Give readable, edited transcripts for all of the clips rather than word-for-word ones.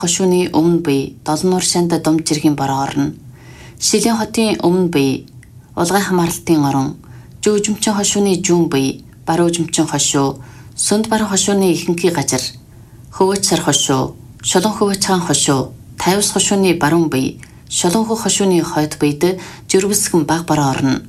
Хошууны өмнө буй долнуур шанд дом жиргийн бороо орно. Шилийн хотын өмнө буй улгай хамаарлалтын орон, жүүжмчин хошууны жүүн буй баруужмчин хошуу, сүнд баруун хошууны ихэнхий газар, хөвөч сар хошуу, шолон хөвөч хаан хошуу, тайвс хошууны баруун буй шолонхо хошууны хойд буйд жирвэсгэн баг бороо орно.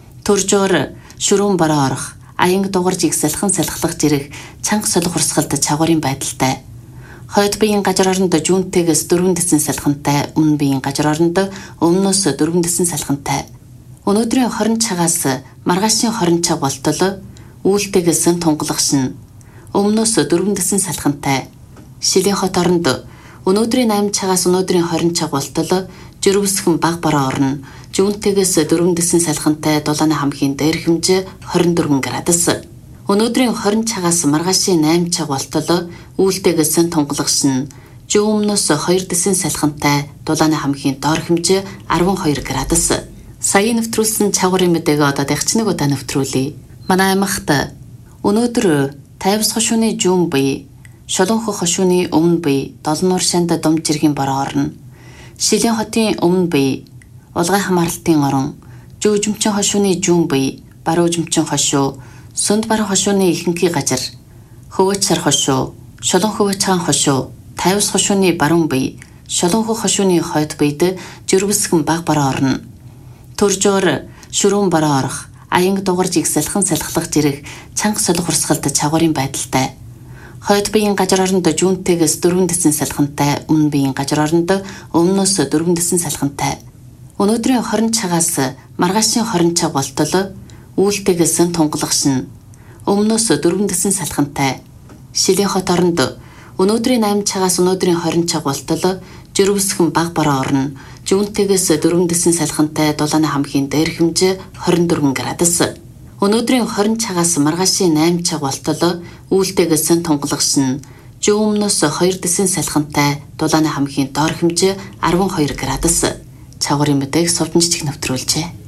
Төржөөр шүрүүн бороо орох, аянг дугарж игсэлхэн салхлах жирэх чанга солих урсгалд чагуурын байдалтай. Хойд буйн газар оронд жүүнтэйгээс 4 дэсэн салхантай, өмнө буйн газар оронд өмнөөс 4 дэсэн салхантай. Өнөөдрийн 20 цагаас маргаашийн 20 цаг болтол үүлтэйгээс тунгалагшин, өмнөөс 4 дэсэн салхантай. Шилийн хот оронд өнөөдрийн 8 цагаас өнөөдрийн 20 цаг болтол жирвэсгэн баг бороо орно. Жүүнтэйгээс 4 дэсэн салхантай, дулааны хамгийн дээр хэмжээ 24 градус. Өнөөдрийн 20 цагаас маргаашийн 8 цаг болтол үүлтэйгээс тунгалагшин, жүүмнөөс 2 дэсэн салхантай, дулааны хамгийн доор хэмжээ 12 градус. Сая нэвтрүүлсэн чагуурын мэдээг одоо дахин нэг удаа нэвтрүүлье. Манай аймагт өнөөдөр тайвс хошууны жүүн буй шолонхо хошууны өмнө буй долнуур шанд дом жиргийн бороо орно. Шилийн хотын өмнө буй улгай хамаарлалтын орон, жүүжмчин хошууны жүүн буй баруужмчин хошуу, сүнд баруун хошууны ихэнхий газар, хөвөч сар хошуу, шолон хөвөч хаан хошуу, тайвс хошууны баруун буй шолонхо хошууны хойд буйд жирвэсгэн баг бороо орно. Төржөөр шүрүүн бороо орох, аянг дугарж игсэлхэн салхлах жирэх чанга солих урсгалд чагуурын байдалтай. Хойд буйн газар оронд жүүнтэйгээс 4 дэсэн салхантай, өмнө буйн газар оронд өмнөөс 4 дэсэн салхантай. Өнөөдрийн 20 цагаас маргаашийн 20 цаг болтол үүлтэйгээс тунгалагшин, өмнөөс 4 дэсэн салхантай. Шилийн хот оронд өнөөдрийн 8 цагаас өнөөдрийн 20 цаг болтол жирвэсгэн баг бороо орно. Жүүнтэйгээс 4 дэсэн салхантай, дулааны хамгийн дээр хэмжээ 24 градус. Өнөөдрийн 20 цагаас маргаашийн 8 цаг болтол үүлтэйгээс тунгалагшин, жүүмнөөс 2 дэсэн салхантай, дулааны хамгийн доор хэмжээ 12 градус. Чагуурын мэдээг Сувданжич нэвтрүүлжээ.